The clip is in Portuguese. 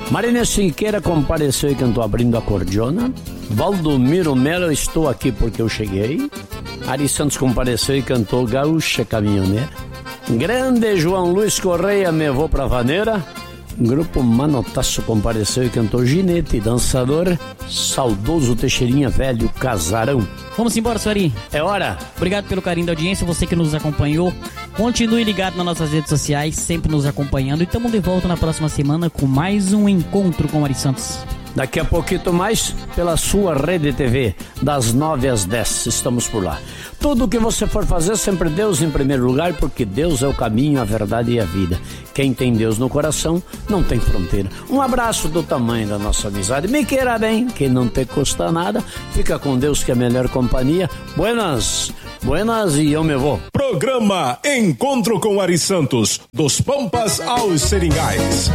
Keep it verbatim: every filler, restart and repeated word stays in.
Marina Siqueira compareceu e cantou Abrindo a Cordiona. Valdomiro Melo, Estou Aqui Porque Eu Cheguei. Ari Santos compareceu e cantou Gaúcha Caminhoneira. Grande João Luiz Correia, Me Vou Pra Vaneira. Grupo Manotaço compareceu e cantou Ginete Dançador. Saudoso Teixeirinha Velho Casarão. Vamos embora, Suari. É hora. Obrigado pelo carinho da audiência, você que nos acompanhou. Continue ligado nas nossas redes sociais, sempre nos acompanhando. E estamos de volta na próxima semana com mais um encontro com o Ari Santos. Daqui a pouquinho mais, pela sua Rede T V, das nove às dez, estamos por lá. Tudo o que você for fazer, sempre Deus em primeiro lugar, porque Deus é o caminho, a verdade e a vida. Quem tem Deus no coração, não tem fronteira. Um abraço do tamanho da nossa amizade. Me queira bem, que não te custa nada. Fica com Deus, que é a melhor companhia. Buenas, buenas e eu me vou. Programa Encontro com Ari Santos, dos Pampas aos Seringais.